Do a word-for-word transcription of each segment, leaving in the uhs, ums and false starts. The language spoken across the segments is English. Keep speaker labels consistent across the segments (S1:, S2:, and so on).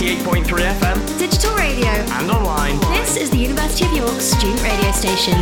S1: ninety-eight point three F M,
S2: digital radio,
S1: and online.
S2: This is the University of York student radio station.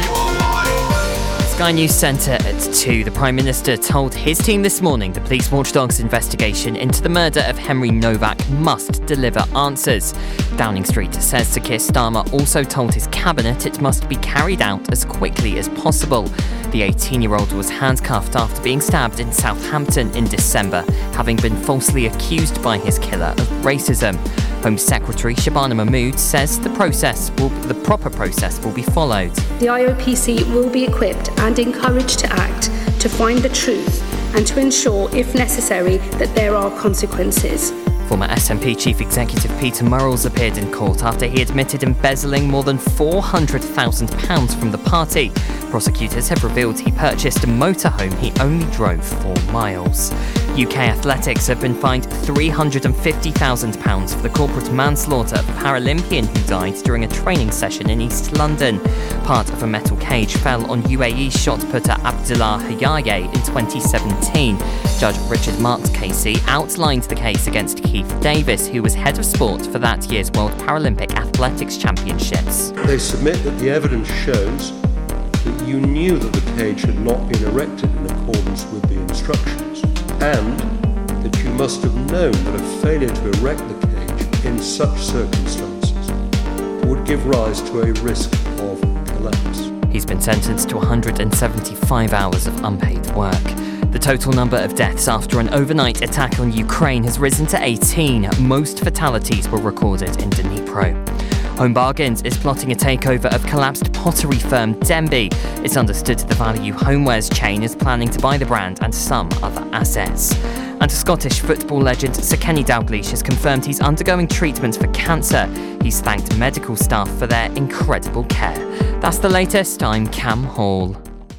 S3: Sky News Centre at two. The Prime Minister told his team this morning the police watchdog's investigation into the murder of Henry Novak must deliver answers. Downing Street says Sir Keir Starmer also told his cabinet it must be carried out as quickly as possible. The eighteen-year-old was handcuffed after being stabbed in Southampton in December, having been falsely accused by his killer of racism. Home Secretary Shabana Mahmood says the process will, the proper process will be followed.
S4: The I O P C will be equipped and encouraged to act to find the truth and to ensure, if necessary, that there are consequences.
S3: Former S N P Chief Executive Peter Murrells appeared in court after he admitted embezzling more than four hundred thousand pounds from the party. Prosecutors have revealed he purchased a motorhome he only drove four miles. U K Athletics have been fined three hundred fifty thousand pounds for the corporate manslaughter of a Paralympian who died during a training session in East London. Part of a metal cage fell on U A E shot putter Abdullah Hayaye in twenty seventeen. Judge Richard Marks Casey outlined the case against Keith Davis, who was head of sport for that year's World Paralympic Athletics Championships.
S5: They submit that the evidence shows that you knew that the cage had not been erected in accordance with the instructions, and that you must have known that a failure to erect the cage in such circumstances would give rise to a risk of collapse.
S3: He's been sentenced to one hundred seventy-five hours of unpaid work. The total number of deaths after an overnight attack on Ukraine has risen to eighteen. Most fatalities were recorded in Dnipro. Home Bargains is plotting a takeover of collapsed pottery firm Denby. It's understood the Value Homewares chain is planning to buy the brand and some other assets. And Scottish football legend Sir Kenny Dalglish has confirmed he's undergoing treatment for cancer. He's thanked medical staff for their incredible care. That's the latest. I'm Cam Hall.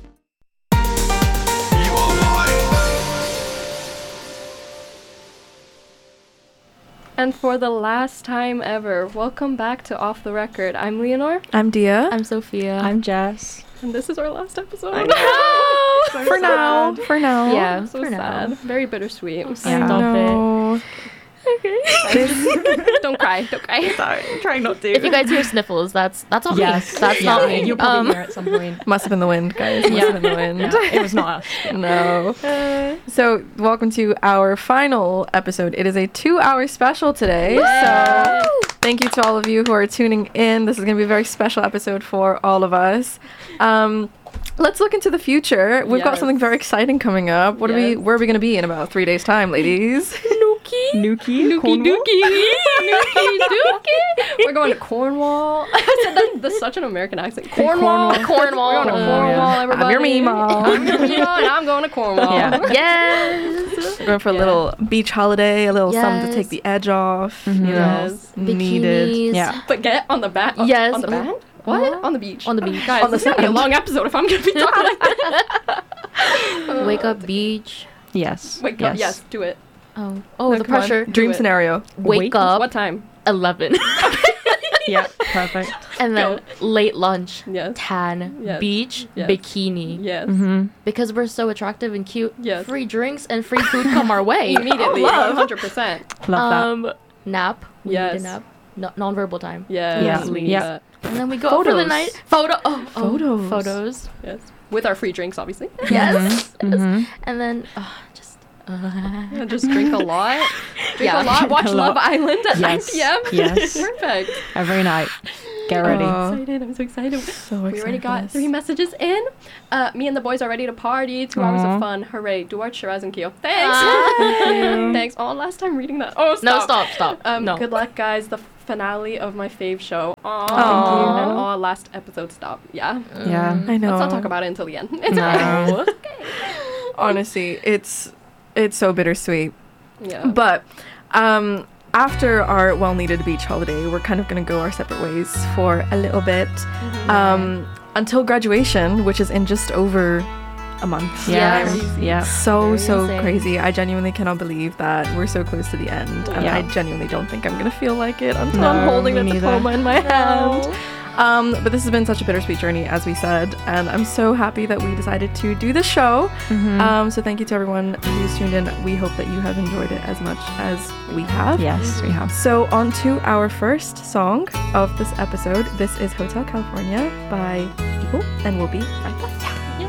S6: And for the last time ever, welcome back to Off the Record. I'm Leonore.
S7: I'm Dia.
S8: I'm Sophia.
S7: I'm Jess.
S6: And this is our last episode.
S7: I know.
S6: So
S7: for
S6: sad.
S7: now. For now.
S8: Yeah,
S6: So
S8: for
S6: sad.
S8: now.
S6: Very bittersweet.
S8: Yeah.
S7: Stop
S8: Stop
S7: it.
S6: Okay. Don't cry. Don't cry.
S7: Sorry. I'm trying not to.
S8: If you guys hear sniffles, that's that's on
S7: Yes.
S8: me. That's
S7: Yeah,
S8: not me.
S7: you'll probably
S8: Um,
S7: hear it at some point. Must have been the wind, guys. Must
S8: Yeah.
S7: have been the wind.
S8: Yeah,
S7: it was not us. No. So, welcome to our final episode. It is a two-hour special today. So, thank you to all of you who are tuning in. This is going to be a very special episode for all of us. Um, let's look into the future. We've got
S6: Yes.
S7: something very exciting coming up. What are we?
S6: Yes.
S7: Where are we going to be in about three days' time, ladies?
S6: Nuki.
S7: Nuki.
S6: Nuki
S7: Cornwall?
S6: Dookie. Nuki Dookie. We're going to Cornwall. I said that, that's such an American accent. Cornwall.
S8: Cornwall. Cornwall.
S6: We're going to
S7: Cornwall,
S6: Cornwall,
S7: yeah.
S6: everybody.
S7: I'm your Mima.
S6: I'm your Mima, and I'm going to Cornwall.
S7: Yeah.
S8: Yes.
S7: We're going for a
S6: Yeah.
S7: little beach holiday, a little something to take
S8: Yes.
S7: the edge off. You know,
S6: Yes.
S7: needed.
S8: Bikinis.
S7: Yeah.
S6: But get on the bat.
S8: Yes.
S6: On the bat? What?
S8: What?
S6: On the beach.
S8: On the beach.
S6: Guys,
S7: On the
S6: this is going to be a
S7: sand.
S6: long episode if I'm going to be talking like that.
S8: Wake up beach.
S7: Yes.
S6: Wake up. Yes, do it.
S8: Oh, oh,
S6: No,
S8: the
S6: come on.
S8: pressure.
S7: Dream
S6: Do it.
S7: scenario.
S8: Wake up.
S6: What time?
S8: eleven.
S7: Yeah, perfect.
S8: And then late lunch.
S6: Yes.
S8: Tan.
S6: Yes.
S8: Beach.
S6: Yes.
S8: Bikini.
S6: Yes.
S7: Mm-hmm.
S8: Because we're so attractive and cute.
S6: Yes.
S8: Free drinks and free food come our way.
S6: Immediately.
S7: Love.
S6: one hundred percent.
S7: Love
S8: Um, nap. We
S6: Yes.
S8: need a nap. No, non-verbal time.
S6: Yes.
S7: Yeah.
S6: We need
S7: Yeah.
S6: that.
S8: And then we go out for the
S7: Photos.
S8: night. Photo. Oh, oh,
S7: Photos.
S8: Photos.
S6: Yes. With our free drinks, obviously.
S8: Yes.
S7: that. Mhm.
S8: And then oh, just. Uh,
S6: Just drink a lot. Drink
S8: Yeah.
S6: a lot.
S7: Drink
S6: Watch
S7: a
S6: Love
S7: lot.
S6: Island at
S7: Yes.
S6: nine p.m.
S7: Yes.
S6: Perfect.
S7: Every night. Get ready.
S6: I'm excited. I'm so excited.
S7: So
S6: We already
S7: excited for
S6: got
S7: this.
S6: three messages in. Uh, me and the boys are ready to party. Two hours
S7: Aw.
S6: of fun. Hooray. Duarte, Shiraz, and Keo. Thanks.
S8: Ah.
S6: Thanks. Oh, last time reading that. Oh, stop.
S8: no, stop, stop.
S6: Um,
S8: no.
S6: Good luck, guys. The finale of my fave show. Aww.
S7: Aw.
S6: And oh, last episode stop. Yeah.
S7: Yeah, I know.
S6: Let's not talk about it until the end. It's
S7: No.
S6: okay.
S7: Honestly, it's it's so bittersweet.
S6: Yeah.
S7: But um, after our well-needed beach holiday, we're kind of going to go our separate ways for a little bit um, until graduation, which is in just over a month.
S8: Yeah.
S6: Crazy.
S7: Yeah. So,
S8: Very
S7: so
S8: insane.
S7: crazy. I genuinely cannot believe that we're so close to the end. And
S8: Yeah.
S7: I genuinely don't think I'm going to feel like it until
S8: No,
S7: I'm holding the
S8: me neither.
S7: diploma in my hand. Um, but this has been such a bittersweet journey, as we said, and I'm so happy that we decided to do the show.
S9: Mm-hmm.
S7: Um, so thank you to everyone who's tuned in. We hope that you have enjoyed it as much as we have.
S9: Yes, we have.
S7: So on to our first song of this episode. This is Hotel California by Eagle, and we'll be right back.